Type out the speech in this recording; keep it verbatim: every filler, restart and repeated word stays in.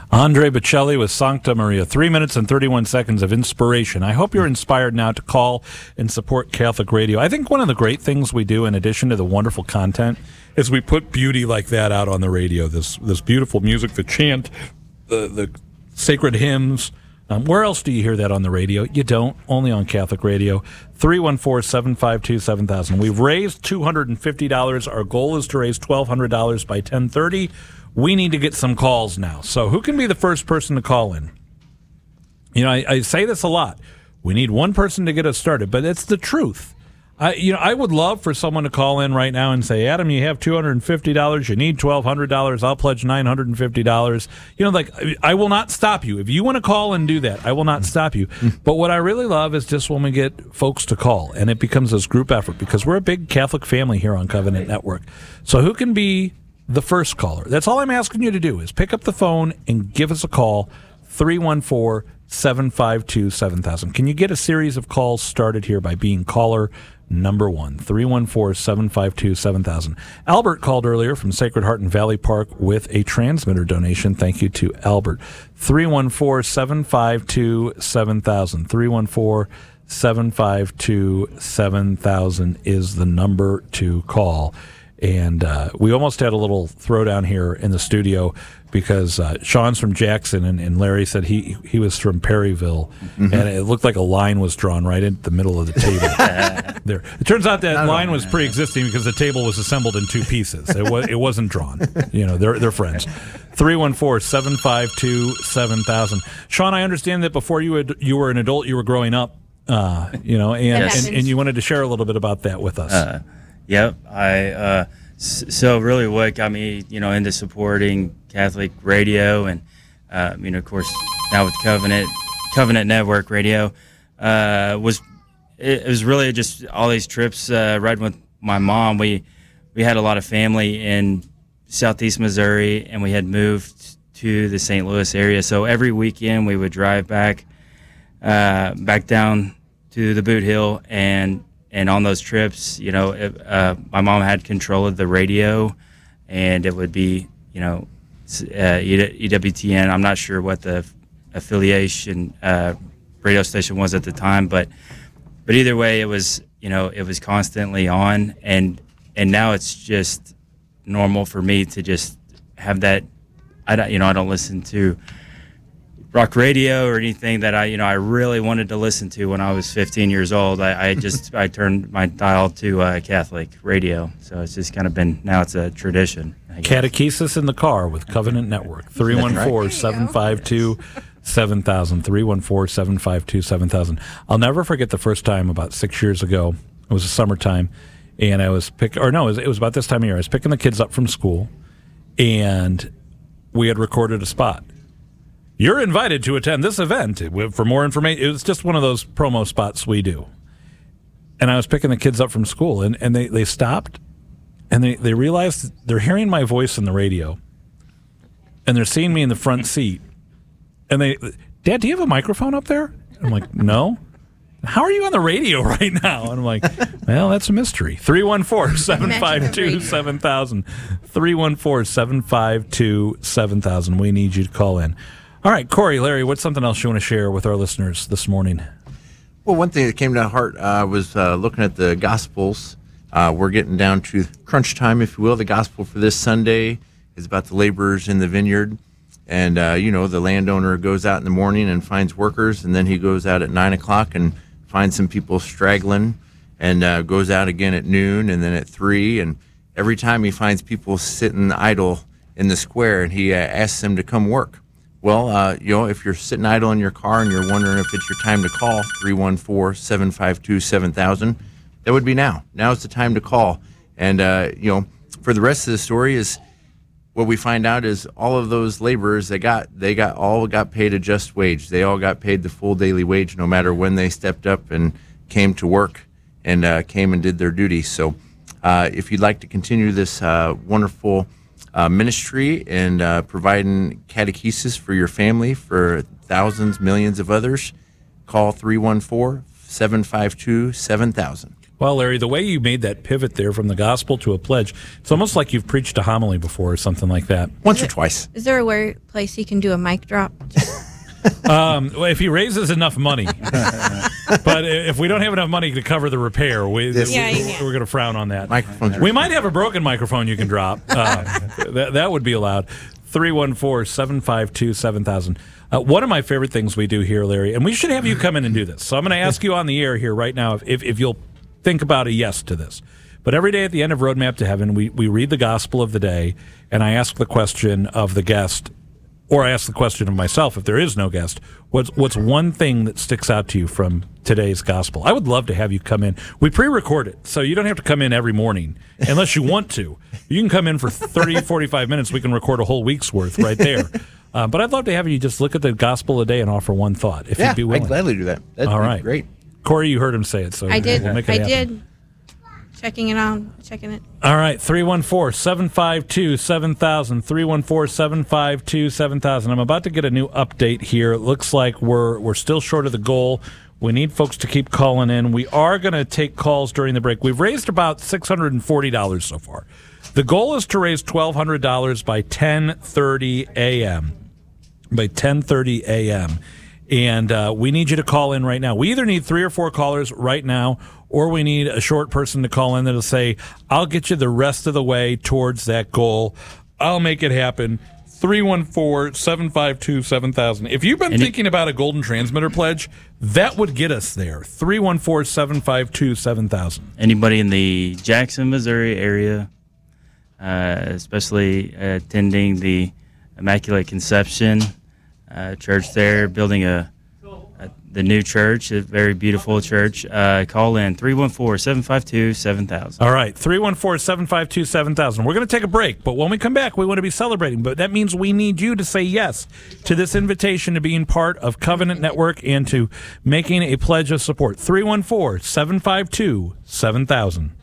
Andre Bocelli with Sancta Maria. Three minutes and thirty-one seconds of inspiration. I hope you're inspired now to call and support Catholic Radio. I think one of the great things we do, in addition to the wonderful content, is we put beauty like that out on the radio. This this beautiful music, the chant, the, the sacred hymns. Um, where else do you hear that on the radio? You don't. Only on Catholic Radio. three one four, seven five two, seven thousand. We've raised two hundred fifty dollars. Our goal is to raise twelve hundred dollars by ten thirty. We need to get some calls now. So who can be the first person to call in? You know, I, I say this a lot. We need one person to get us started, but it's the truth. I, you know, I would love for someone to call in right now and say, Adam, you have two hundred fifty dollars. You need twelve hundred dollars. I'll pledge nine hundred fifty dollars. You know, like, I will not stop you. If you want to call and do that, I will not stop you. But what I really love is just when we get folks to call, and it becomes this group effort, because we're a big Catholic family here on Covenant Network. So who can be the first caller? That's all I'm asking you to do, is pick up the phone and give us a call, three one four, seven five two, seven thousand. Can you get a series of calls started here by being caller number one, three one four, seven five two, seven thousand. Albert called earlier from Sacred Heart in Valley Park with a transmitter donation. Thank you to Albert. three one four, seven five two, seven thousand. three one four, seven five two, seven thousand is the number to call. And uh, we almost had a little throwdown here in the studio because uh, Sean's from Jackson, and, and Larry said he he was from Perryville, mm-hmm. and it looked like a line was drawn right in the middle of the table. There, it turns out that line was pre-existing because the table was assembled in two pieces. It was it wasn't drawn. You know, they're they're friends. three one four, seven five two, seven thousand. Sean, I understand that before you had, you were an adult, you were growing up, uh, you know, and, Yes. and and you wanted to share a little bit about that with us. Uh, Yep, I uh, s- so really what got me, you know, into supporting Catholic radio, and uh, you know, of course, now with Covenant Covenant Network Radio, uh, was it, it was really just all these trips uh, riding with my mom. We we had a lot of family in Southeast Missouri, and we had moved to the Saint Louis area. So every weekend we would drive back uh, back down to the Boot Hill, and And on those trips, you know, it, uh, my mom had control of the radio, and it would be, you know, uh, E W T N. I'm not sure what the affiliation uh, radio station was at the time, but but either way, it was, you know, it was constantly on, and and now it's just normal for me to just have that. I don't, you know, I don't listen to rock radio or anything that I, you know, I really wanted to listen to when I was fifteen years old. I, I just, I turned my dial to uh, Catholic radio. So it's just kind of been, now it's a tradition. Catechesis in the car with Covenant Network. three one four, seven five two, seven thousand. three one four, seven five two, seven thousand. I'll never forget the first time about six years ago. It was a summertime, and I was pick, or no, it was, it was about this time of year. I was picking the kids up from school, and we had recorded a spot. You're invited to attend this event. For more information, it was just one of those promo spots we do. And I was picking the kids up from school, and, and they, they stopped, and they, they realized they're hearing my voice in the radio, and they're seeing me in the front seat. And they, Dad, do you have a microphone up there? I'm like, no. How are you on the radio right now? And I'm like, well, that's a mystery. three one four, seven five two, seven thousand. three one four, seven five two, seven thousand. We need you to call in. All right, Corey, Larry, what's something else you want to share with our listeners this morning? Well, one thing that came to my heart uh, was uh, looking at the Gospels. Uh, we're getting down to crunch time, if you will. The Gospel for this Sunday is about the laborers in the vineyard. And, uh, you know, the landowner goes out in the morning and finds workers, and then he goes out at nine o'clock and finds some people straggling, and uh, goes out again at noon and then at three. And every time he finds people sitting idle in the square, and he uh, asks them to come work. Well, uh, you know, if you're sitting idle in your car and you're wondering if it's your time to call, three one four, seven five two, seven thousand, that would be now. Now's the time to call. And, uh, you know, for the rest of the story is what we find out is all of those laborers, they got, they got all got paid a just wage. They all got paid the full daily wage no matter when they stepped up and came to work and uh, came and did their duty. So uh, if you'd like to continue this uh, wonderful Uh, ministry and uh, providing catechesis for your family, for thousands, millions of others, call three one four, seven five two, seven thousand. Well, Larry, the way you made that pivot there from the gospel to a pledge, it's almost like you've preached a homily before or something like that. Once or twice. Is there a where, place he can do a mic drop? Um, well, if he raises enough money. But if we don't have enough money to cover the repair, we, Yes. we, Yeah, you can. we're going to frown on that. Microphones are- We might have a broken microphone you can drop. Uh, that, that would be allowed. three one four, seven five two, seven thousand. Uh, one of my favorite things we do here, Larry, and we should have you come in and do this. So I'm going to ask you on the air here right now if, if, if you'll think about a yes to this. But every day at the end of Roadmap to Heaven, we, we read the gospel of the day, and I ask the question of the guest, or I ask the question of myself if there is no guest, what's what's one thing that sticks out to you from today's gospel? I would love to have you come in. We pre-record it, so you don't have to come in every morning unless you want to. You can come in for thirty, forty-five minutes. We can record a whole week's worth right there. Uh, but I'd love to have you just look at the gospel of the day and offer one thought, if Yeah, you'd be willing. I'd gladly do that. That'd All be right. great. Corey, you heard him say it, so I did. we'll make it I happen. did. Checking it on. Checking it. All right, three one four, seven five two, seven thousand, three one four, seven five two, seven thousand. I'm about to get a new update here. It looks like we're we're still short of the goal. We need folks to keep calling in. We are going to take calls during the break. We've raised about six hundred forty dollars so far. The goal is to raise twelve hundred dollars by ten thirty a.m. By ten thirty a.m. And uh, we need you to call in right now. We either need three or four callers right now, or we need a short person to call in that'll say, I'll get you the rest of the way towards that goal. I'll make it happen. three one four, seven five two, seven thousand. If you've been And it- thinking about a golden transmitter pledge, that would get us there. three one four, seven five two, seven thousand. Anybody in the Jackson, Missouri area, uh, especially attending the Immaculate Conception uh, church there, building a, a the new church, a very beautiful church, uh, call in three one four, seven five two, seven thousand. All right, three one four, seven five two, seven thousand. We're going to take a break, but when we come back, we want to be celebrating. But that means we need you to say yes to this invitation to being part of Covenant Network and to making a pledge of support. three one four, seven five two, seven thousand.